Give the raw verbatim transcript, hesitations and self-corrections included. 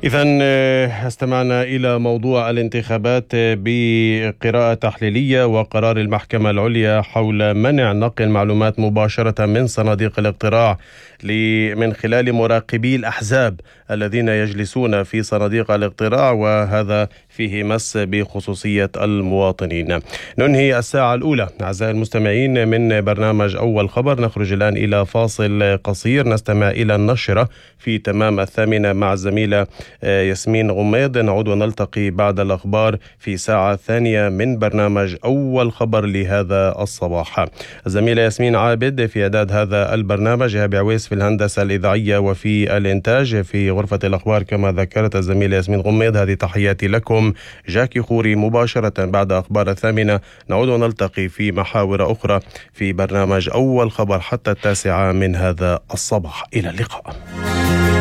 إذن استمعنا إلى موضوع الانتخابات بقراءة تحليلية وقرار المحكمة العليا حول منع نقل معلومات مباشرة من صناديق الاقتراع من خلال مراقبي الأحزاب الذين يجلسون في صناديق الاقتراع، وهذا فيه مس بخصوصية المواطنين. ننهي الساعة الأولى أعزائي المستمعين من برنامج أول خبر. نخرج الآن إلى فاصل قصير نستمع إلى النشرة في تمام الثامنة مع الزميلة ياسمين غميض. نعود ونلتقي بعد الأخبار في ساعة ثانية من برنامج أول خبر لهذا الصباح. الزميلة ياسمين عابد في إعداد هذا البرنامج، إيهاب عويس في الهندسة الإذاعية وفي الإنتاج. في غرفة الأخبار كما ذكرت الزميلة ياسمين غميض. هذه تحياتي لكم، جاكي خوري. مباشرة بعد أخبار الثامنة نعود ونلتقي في محاور أخرى في برنامج أول خبر حتى التاسعة من هذا الصباح. إلى اللقاء.